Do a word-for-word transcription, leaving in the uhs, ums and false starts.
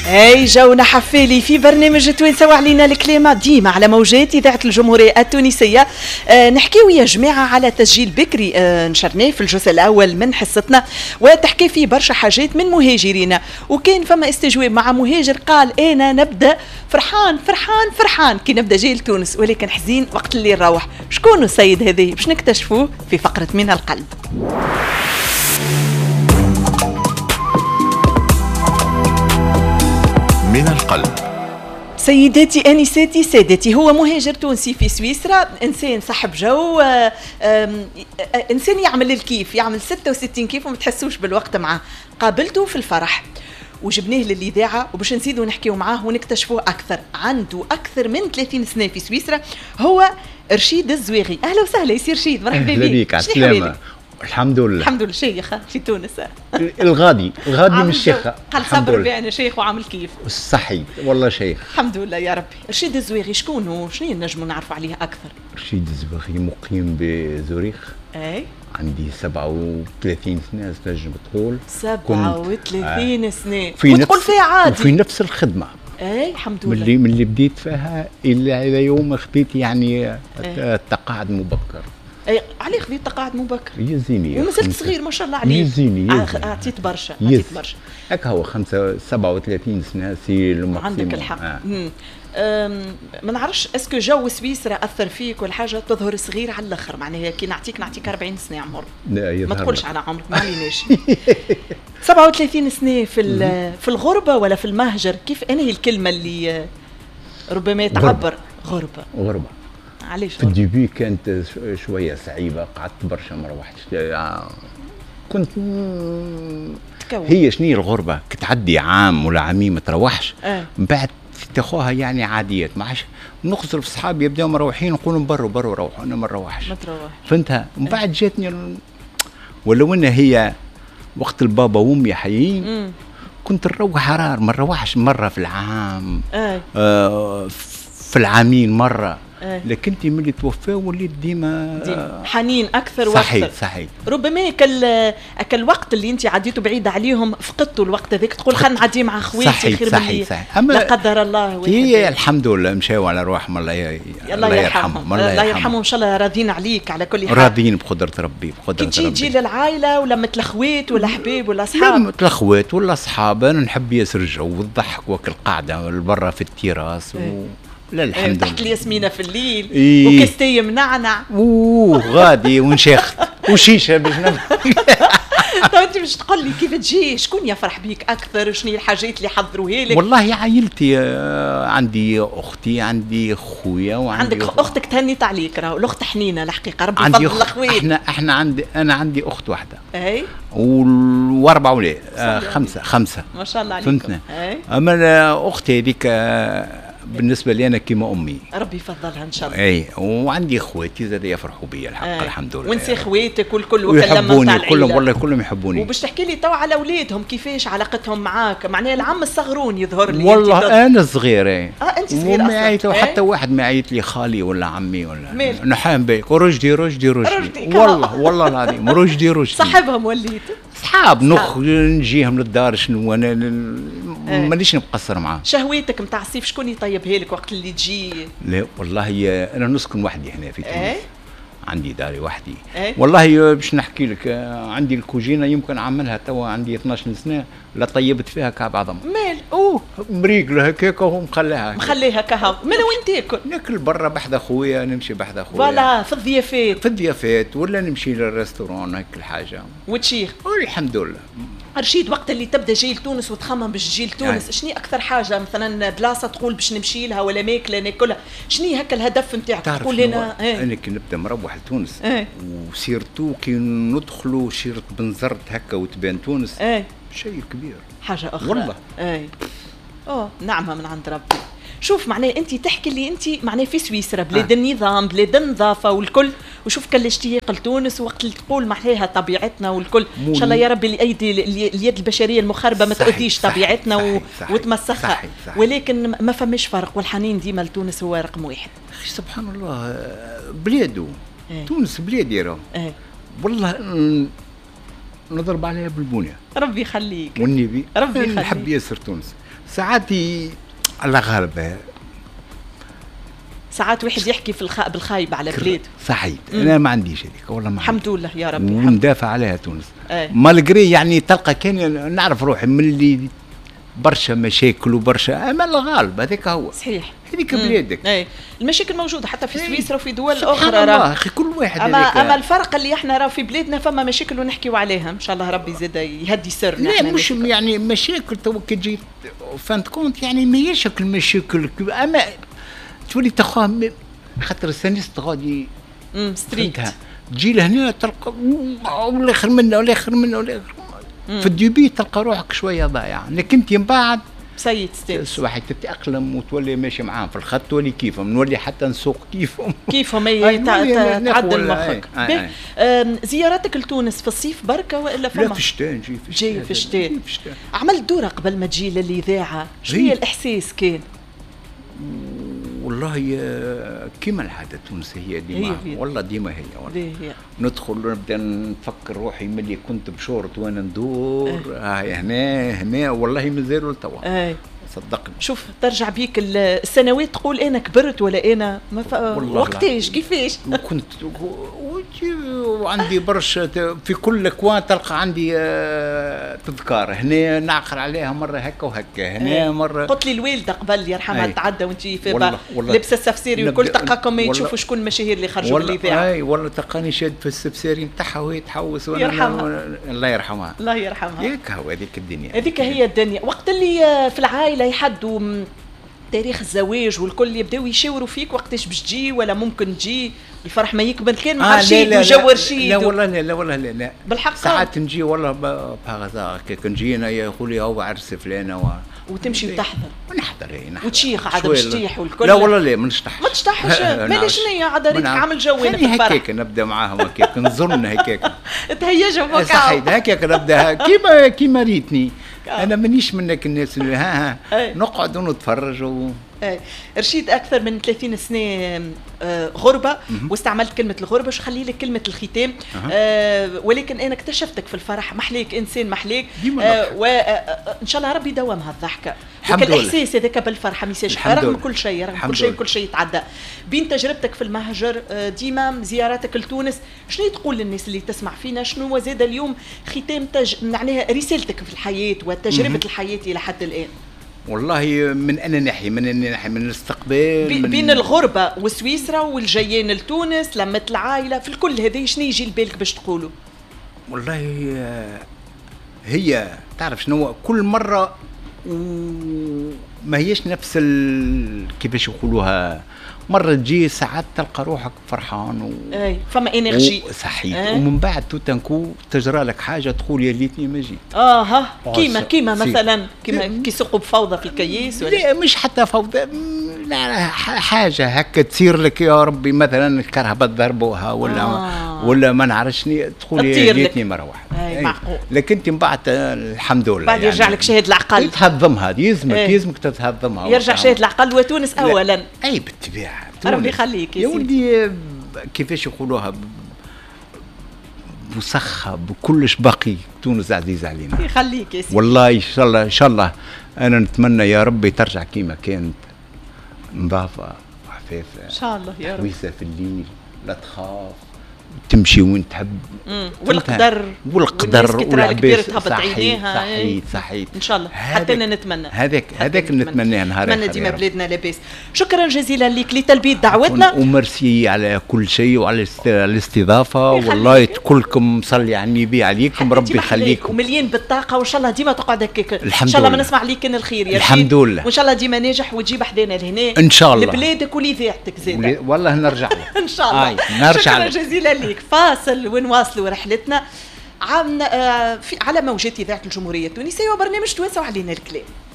اي جونا حفالي في برنامج توانسة وعلينا الكلمة ديما على موجات إذاعة الجمهورية التونسية. آه نحكيو يا جماعة على تسجيل بكري آه نشرناه في الجزء الأول من حصتنا، وتحكي فيه برشا حاجات من مهاجرين، وكان فما استجواب مع مهاجر قال أنا نبدأ فرحان فرحان فرحان كي نبدأ جاي لتونس، ولكن حزين وقت اللي نروح. شكون السيد هذه؟ باش نكتشفوه في فقرة من القلب. من القلب. سيداتي انساتي سادتي، هو مهاجر تونسي في سويسرا، انسان صاحب جو، انسان يعمل الكيف، يعمل ستة وستين كيف وما تحسوش بالوقت معاه. قابلته في الفرح وجبناه للإذاعة وباش نزيدوا نحكيو معاه ونكتشفوه أكثر. عنده أكثر من ثلاثين سنة في سويسرا، هو رشيد الزويغي. أهلا وسهلا يا سي رشيد، مرحبا بك. أهلا بك، على السلامة. الحمد لله. الحمد لله. شيخة في تونس. الغادي الغادي من الشيخة. قال صبر بي أنا شيخ وعامل كيف. صحيح والله شيخ. الحمد لله يا ربي. رشيد الزويغي شكون هو؟ شنو نجموا نعرفوا عليه أكثر؟ رشيد الزويغي مقيم بزوريخ. أي. عندي سبعة وثلاثين سنة تنجم تقول. سبعة وثلاثين آه. سنة. في وتقول فيها عادي. وفي نفس الخدمة. اي الحمد لله. من اللي من اللي بديت فيها إلا إلى يوم خديت يعني التقاعد مبكر. اي عليه خذيت تقاعد مبكر. يزيني. ومازلت صغير ما شاء الله عليه. يزيني. اعطيت برشا اعطيت برشا. هكا هو خمسة سبعة وثلاثين سنة سي المقسم. عندك الحق. آه. ما نعرفش اسكو جو سويسرا اثر فيك ولا حاجه؟ تظهر صغير على الاخر، معناها كي نعطيك نعطيك أربعين سنه عمر. ما تقولش على عمرك ما عليناش. سبعة وثلاثين سنه في في الغربه ولا في المهجر؟ كيف انا هي الكلمه اللي ربما تعبر؟ غربه. غربه. علاش؟ في الديبي كانت شويه صعيبه، قعدت برشا ما روحتش. كنت تكون. هي شنو الغربه؟ كتعدي عام ولا عامين ما تروحش. آه. من بعد تاخوها يعني عاديات، ما عادش نخسر في صحابي يبداو مروحين نقولوا بروا بروا روحوا، انا ما نروحش. ما تروحش. فهمتها؟ من بعد جاتني ولو ان هي وقت البابا وامي حيين كنت نروح حرار، ما نروحش مره في العام. آه. آه في العامين مره. آه. لكن انت ملي توفى وليت ديما ديما حنين اكثر. صحيح واكثر. صحيح. ربما كل اكل الوقت اللي انت عديته بعيد عليهم فقدتوا الوقت هذاك، تقول خلينا نعدي مع خواتي خير من صحيح. لا قدر الله. هي الحمد لله مشاو على روحهم. الله الله يرحمهم. الله يرحمهم ان شاء الله. راضين عليك على كل حال. راضين بقدره ربي بقدره ربي. كي تجي للعائله ولا الخوات ولا حبيب ولا اصحاب؟ الخوات ولا اصحاب. انا نحب ياسر الجو والضحك وكل قاعده برا في التيراس. و... لا الحمد لله. تحت الياسمينه في الليل. إيه. وكستي منعنع. اوه غادي ونشيخت وشيشه بجنب. طيب انت مش تقول لي كيف تجي؟ شكون يفرح بيك اكثر؟ شنو الحاجات اللي حضروها لك؟ والله عائلتي، عندي اختي، عندي خويا، وعندي عندك أخ... اختك تهنيت عليك راهو. الاخت حنينه الحقيقه ربي يفضل الاخوات. احنا احنا عندي انا عندي اخت واحده. اي. واربعه ولاد. آه خمسه خمسه ما شاء الله عليكم. فهمتنا. اما اختي هذيك بالنسبه لي انا كيما امي. ربي يفضلها ان شاء الله. اي. وعندي خواتي زاد يفرحوا بي الحق. آه. الحمد لله. وانسي خواتك والكل وكلهم يحبوني كلهم والله كلهم يحبوني. وباش تحكي لي تو على اولادهم كيفاش علاقتهم معاك؟ معناها العم الصغرون يظهر لي. والله انا صغير. اي. اه انت صغير اصلا. عيطوا حتى واحد ما يعيط لي خالي ولا عمي ولا مال. نحام بك ورشدي رشدي رشدي. والله والله العظيم رشدي رشدي. صاحبهم وليت. صحاب نخ نجيهم للدار. شنو انا مانيش نقصر معاه. شهويتك نتاع الصيف شكون يطيبها لك وقت اللي تجي؟ لا والله انا نسكن وحدي هنا في تونس. ايه؟ عندي داري وحدي. ايه؟ والله باش نحكي لك، عندي الكوجينه يمكن عملها توا عندي اثناش سنه لا طيبت فيها كعب عظم. مال اوه مريقله هكاك ومخليها مخليها كهو. من وين تاكل؟ ناكل برا بحذا خويا، نمشي بحذا خويا. فوالا في الضيافات. في الضيافات ولا نمشي للريستورون هيك الحاجه. وتشيخ. الحمد لله. رشيد وقت اللي تبدا جاي لتونس وتخمم باش تجي لتونس، يعني. شنو اكثر حاجه مثلا بلاصه تقول باش نمشي لها ولا ماكله ناكلها؟ شنو هكا الهدف نتاعك؟ تقول لنا ايه؟ انا كي نبدا مروح لتونس ايه؟ وسيرتو كي ندخلوا شيرة بنزرت هكا وتبان تونس ايه؟ شيء كبير. حاجه اخرى والله. ايه. اوه نعمه من عند ربي. شوف معناه انت تحكي لي انت معناه في سويسرا بلاد آه. النظام بلاد النظافه والكل، وشوف كل اشتياق لتونس وقت اللي تقول معناها طبيعتنا والكل. ان شاء الله يا ربي الايدي اليد البشريه المخربه ما تاذيش طبيعتنا صحيح. صحيح. وتمسخها. صحيح. صحيح. ولكن ما فماش فرق، والحنين ديما لتونس هو رقم واحد. اخي سبحان الله بلاده. ايه؟ تونس بلادي راه. ايه؟ والله نضرب عليها بالبنيه. ربي يخليك. والنبي ربي يخليك. نحب ياسر تونس. ساعات على غالبه ساعات واحد يحكي في الخ... بالخايب على بلاده. صحيح. انا ما عنديش هذيك والله، ما الحمد لله يا ربي. وندافع عليها تونس. أي. مالغري يعني تلقى كان نعرف روحي من اللي برشا مشاكل وبرشا، اما الغالب هذاك هو. صحيح. هذيك بلادك. اي المشاكل موجوده حتى في سويسرا وفي دول سبحان اخرى. الله اخي كل واحد. اما اما الفرق اللي احنا راه في بلادنا فما مشاكل ونحكيو عليها ان شاء الله ربي زاد يهدي سرنا. لا مش مشكلة. يعني مشاكل تو كي تجي فانت كونت يعني ما هيش المشاكل، اما تولي تخاف خاطر السنست غادي امم ستريكت تجي لهنا تلقى ولا خير منا ولا خير منا ولا في الديبي تلقى روحك شويه ضايع، لكن انت من بعد سيد ستيت صباحي تتاقلم وتولي ماشي معاهم في الخط، تولي كيفهم، نولي حتى نسوق كيفهم كيفهم اي تعدل مخك. زياراتك لتونس في الصيف بركه والا فما؟ لا في الشتاء نجي في الشتاء. جاي في الشتاء. عملت دوره قبل ما تجي للاذاعه، شنو هي الاحساس كان؟ والله كيما العاده التونسيه ديما هي والله ديما هي, والله. هي ندخل نبدا نفكر روحي ملي كنت بشورت وانا ندور هاي اه هنا هنا والله مازالوا لتوا. صدقني. شوف ترجع بيك السنوات تقول انا كبرت ولا انا ما ف... وقتاش كيفاش؟ كنت وعندي برشا في كل كوان تلقى عندي تذكار، هنا نعقل عليها مره هكا وهكا، هنا مره. قلت لي الوالده قبل يرحمها تعدى وانت في لبسه السفسيري والكل تلقاكم تشوفوا شكون المشاهير اللي خرجوا بالاذاعه. اي والله تلقاني شاد في السفسيري نتاعها وهي تحوس وانا يرحمها. الله يرحمها. الله يرحمها. هيك هو هذيك الدنيا. هذيك هي الدنيا. وقت اللي في العائله يحدوا تاريخ الزواج والكل يبداو يشاوروا فيك وقتاش باش تجي ولا ممكن تجي الفرح ما يكمل كان مع رشيد آه وجو رشيد. لا والله لا لا والله لا لا بالحق ساعات نجي والله بهذا كي نجي انا يا خولي هو عرس فلانه و... وتمشي وتحضر ونحضر اي نحضر وتشيخ عاد باش تشيح والكل. لا والله لا ما نشطحش ما تشطحش مالي شنيا عاد ريت عامل جو هنا في الفرح. هكاك نبدا معاهم هكاك نظن هكاك تهيجوا فوق صحيح هكاك نبدا كيما كيما ريتني انا مانيش منك الناس اللي ها ها نقعد ونتفرج و... اي رشيد اكثر من ثلاثين سنه آه غربه واستعملت كلمه الغربه، شو خلي لك كلمه الختام. آه ولكن انا اكتشفتك في الفرح محليك انسان محليك آه وان شاء الله ربي يدومها الضحكه الاحساس هذاك بالفرحه ميساج رغم كل شيء رغم كل شيء كل شيء يتعدى. بين تجربتك في المهجر آه ديما زياراتك لتونس، شنو تقول للناس اللي تسمع فينا؟ شنو زاد اليوم ختام تج... معناها رسالتك في الحياه وتجربه الحياه الى حد الان؟ والله من انا ناحيه من انا ناحيه من الاستقبال بي من بين الغربه وسويسرا والجيين لتونس لمة العائله في الكل هذا شنو يجي لبالك باش تقولوا؟ والله هي تعرف شنو كل مره ما هيش نفس كيفاش يقولوها، مرة تجي ساعات تلقى روحك فرحان و... اي فما انرجي صحيح أي. ومن بعد توتنكو تجرى لك حاجة تقول يا ليتني ما جيت. اه ها كيما كيما مثلا كيما كي يسقوا بفوضى في الكيس ولا لا مش حتى فوضى، لا حاجة هكا تصير لك يا ربي مثلا الكرهبة ضربوها ولا آه. ولا ما نعرفشني تقول يا ليتني مرة واحدة. اي معقول. لكن انت من بعد الحمد لله بعد يرجع يعني لك شاهد العقل تهضمها يلزمك يلزمك تهضمها يرجع شاهد العقل وتونس اولا. اي بالطبيعة ربي يخليك يا ولدي كيفاش يقولوها بصخة بكلش باقي تونس عزيزة علينا. يخليك يا سيدي والله ان شاء الله ان شاء الله انا نتمنى يا ربي ترجع كيما كانت نظافة وعفافة ان شاء الله يا رب، حويسة في الليل لا تخاف تمشي وين تحب والقدر والقدر والعباس تهبط عينيها. صحيح صحيح ان شاء الله حتى انا نتمنى هذاك هذاك نتمناه نهار نتمنى ديما بلادنا لاباس. شكرا جزيلا لك لتلبيه دعوتنا ومرسي على كل شيء وعلى الاستضافه والله كلكم صلي على النبي عليكم ربي يخليكم ومليان بالطاقه وان شاء الله ديما تقعد هكاك ان شاء الله ما نسمع ليك كان الخير يا الحمد لله وان شاء الله ديما ناجح وتجيب حدانا لهنا ان شاء الله لبلادك ولذاعتك زاد والله نرجع ان شاء الله نرجع شكرا جزيلا لك. فاصل ونواصلوا رحلتنا عن على موجات إذاعة الجمهورية التونسية وبرنامج توانسة وعلينا الكلام.